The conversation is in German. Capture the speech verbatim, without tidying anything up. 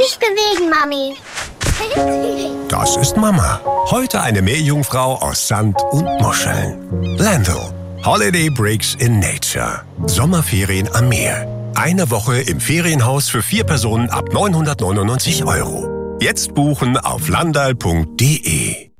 Nicht bewegen, Mami. Das ist Mama. Heute eine Meerjungfrau aus Sand und Muscheln. Landl. Holiday Breaks in Nature. Sommerferien am Meer. Eine Woche im Ferienhaus für vier Personen ab neunhundertneunundneunzig Euro. Jetzt buchen auf landal punkt de.